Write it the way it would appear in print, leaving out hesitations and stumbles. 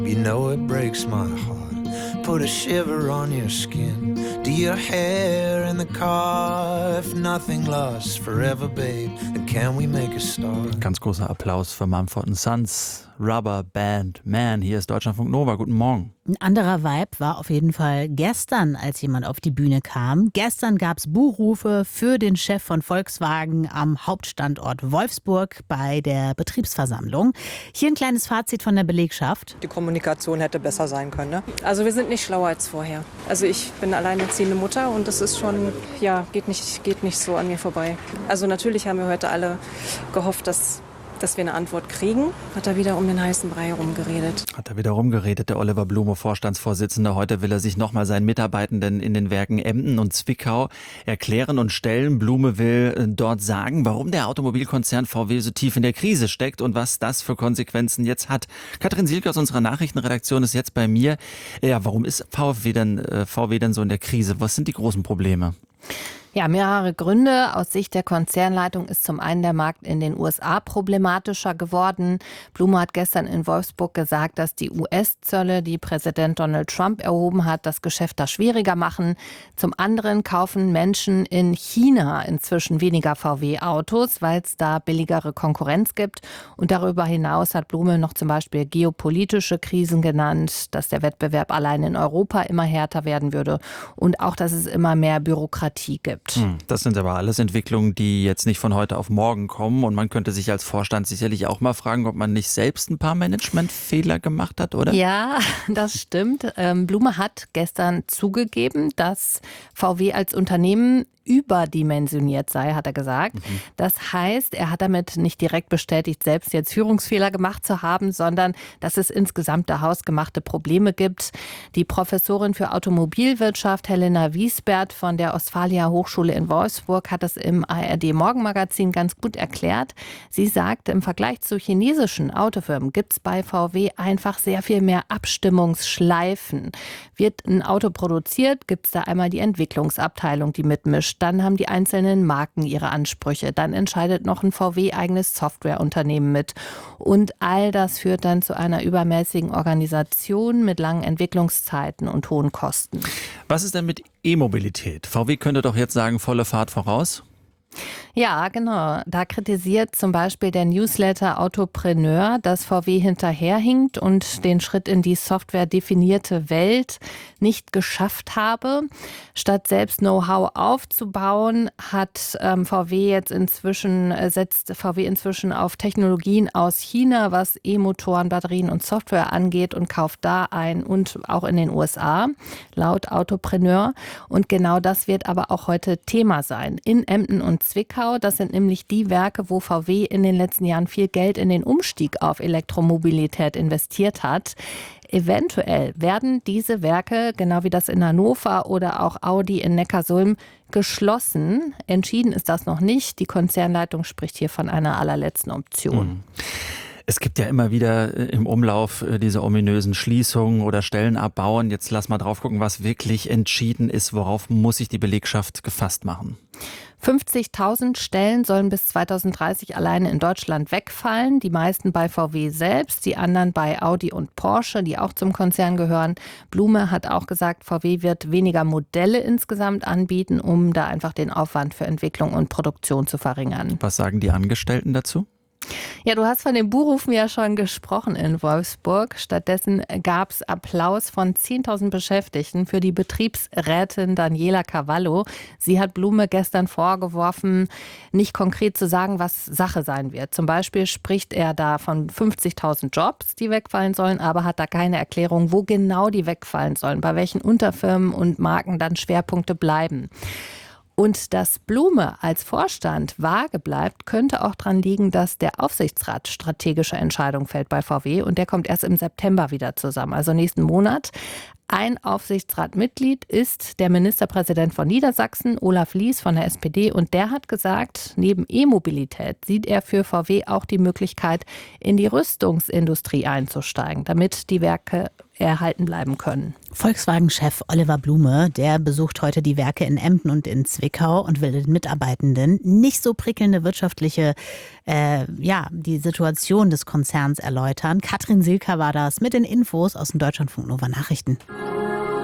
You know it breaks my heart. Put a shiver on your skin. Do your hair in the car. If nothing lasts forever, babe, then can we make a start? Ganz großer Applaus für Mumford & Sons, Rubber Band Man. Hier ist Deutschlandfunk Nova. Guten Morgen. Ein anderer Vibe war auf jeden Fall gestern, als jemand auf die Bühne kam. Gestern gab es Buhrufe für den Chef von Volkswagen am Hauptstandort Wolfsburg bei der Betriebsversammlung. Hier ein kleines Fazit von der Belegschaft. Die Kommunikation hätte besser sein können. Ne? Also wir sind nicht schlauer als vorher. Also ich bin alleinerziehende Mutter und das ist schon, ja, geht nicht so an mir vorbei. Also natürlich haben wir heute alle gehofft, dass wir eine Antwort kriegen. Hat er wieder um den heißen Brei rumgeredet. Der Oliver Blume, Vorstandsvorsitzender. Heute will er sich nochmal seinen Mitarbeitenden in den Werken Emden und Zwickau erklären und stellen. Blume will dort sagen, warum der Automobilkonzern VW so tief in der Krise steckt und was das für Konsequenzen jetzt hat. Katrin Sielke aus unserer Nachrichtenredaktion ist jetzt bei mir. Ja, warum ist VW denn so in der Krise? Was sind die großen Probleme? Ja, mehrere Gründe. Aus Sicht der Konzernleitung ist zum einen der Markt in den USA problematischer geworden. Blume hat gestern in Wolfsburg gesagt, dass die US-Zölle, die Präsident Donald Trump erhoben hat, das Geschäft da schwieriger machen. Zum anderen kaufen Menschen in China inzwischen weniger VW-Autos, weil es da billigere Konkurrenz gibt. Und darüber hinaus hat Blume noch zum Beispiel geopolitische Krisen genannt, dass der Wettbewerb allein in Europa immer härter werden würde und auch, dass es immer mehr Bürokratie gibt. Das sind aber alles Entwicklungen, die jetzt nicht von heute auf morgen kommen. Und man könnte sich als Vorstand sicherlich auch mal fragen, ob man nicht selbst ein paar Managementfehler gemacht hat, oder? Ja, das stimmt. Blume hat gestern zugegeben, dass VW als Unternehmen überdimensioniert sei, hat er gesagt. Das heißt, er hat damit nicht direkt bestätigt, selbst jetzt Führungsfehler gemacht zu haben, sondern dass es insgesamt da hausgemachte Probleme gibt. Die Professorin für Automobilwirtschaft Helena Wiesbert von der Ostfalia Hochschule in Wolfsburg hat es im ARD Morgenmagazin ganz gut erklärt. Sie sagt, im Vergleich zu chinesischen Autofirmen gibt es bei VW einfach sehr viel mehr Abstimmungsschleifen. Wird ein Auto produziert, gibt es da einmal die Entwicklungsabteilung, die mitmischt. Dann haben die einzelnen Marken ihre Ansprüche. Dann entscheidet noch ein VW-eigenes Softwareunternehmen mit. Und all das führt dann zu einer übermäßigen Organisation mit langen Entwicklungszeiten und hohen Kosten. Was ist denn mit E-Mobilität? VW könnte doch jetzt sagen, volle Fahrt voraus? Ja, genau. Da kritisiert zum Beispiel der Newsletter Autopreneur, dass VW hinterherhinkt und den Schritt in die softwaredefinierte Welt nicht geschafft habe. Statt selbst Know-how aufzubauen, setzt VW inzwischen auf Technologien aus China, was E-Motoren, Batterien und Software angeht und kauft da ein und auch in den USA, laut Autopreneur. Und genau das wird aber auch heute Thema sein. In Emden und Zwickau, das sind nämlich die Werke, wo VW in den letzten Jahren viel Geld in den Umstieg auf Elektromobilität investiert hat. Eventuell werden diese Werke, genau wie das in Hannover oder auch Audi in Neckarsulm, geschlossen. Entschieden ist das noch nicht. Die Konzernleitung spricht hier von einer allerletzten Option. Es gibt ja immer wieder im Umlauf diese ominösen Schließungen oder Stellenabbauen. Jetzt lass mal drauf gucken, was wirklich entschieden ist. Worauf muss sich die Belegschaft gefasst machen? 50.000 Stellen sollen bis 2030 alleine in Deutschland wegfallen. Die meisten bei VW selbst, die anderen bei Audi und Porsche, die auch zum Konzern gehören. Blume hat auch gesagt, VW wird weniger Modelle insgesamt anbieten, um da einfach den Aufwand für Entwicklung und Produktion zu verringern. Was sagen die Angestellten dazu? Ja, du hast von den Buhrufen ja schon gesprochen in Wolfsburg. Stattdessen gab es Applaus von 10.000 Beschäftigten für die Betriebsrätin Daniela Cavallo. Sie hat Blume gestern vorgeworfen, nicht konkret zu sagen, was Sache sein wird. Zum Beispiel spricht er da von 50.000 Jobs, die wegfallen sollen, aber hat da keine Erklärung, wo genau die wegfallen sollen, bei welchen Unterfirmen und Marken dann Schwerpunkte bleiben. Und dass Blume als Vorstand vage bleibt, könnte auch daran liegen, dass der Aufsichtsrat strategische Entscheidungen fällt bei VW und der kommt erst im September wieder zusammen, also nächsten Monat. Ein Aufsichtsratmitglied ist der Ministerpräsident von Niedersachsen, Olaf Lies von der SPD. Und der hat gesagt, neben E-Mobilität sieht er für VW auch die Möglichkeit, in die Rüstungsindustrie einzusteigen, damit die Werke erhalten bleiben können. Volkswagen-Chef Oliver Blume, der besucht heute die Werke in Emden und in Zwickau und will den Mitarbeitenden nicht so prickelnde wirtschaftliche, die Situation des Konzerns erläutern. Katrin Silker war das mit den Infos aus den Deutschlandfunk Nova Nachrichten.